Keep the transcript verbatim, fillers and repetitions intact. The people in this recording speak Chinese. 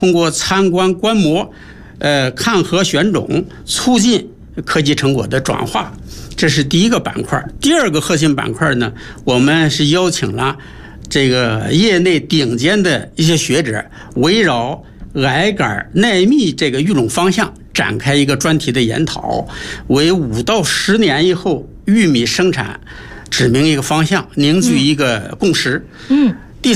通过参观观摩，呃，看和选种，促进科技成果的转化，这是第一个板块。第二个核心板块呢，我们是邀请了这个业内顶尖的一些学者，围绕矮杆耐密这个育种方向展开一个专题的研讨，为五到十年以后玉米生产指明一个方向，凝聚一个共识。 嗯。嗯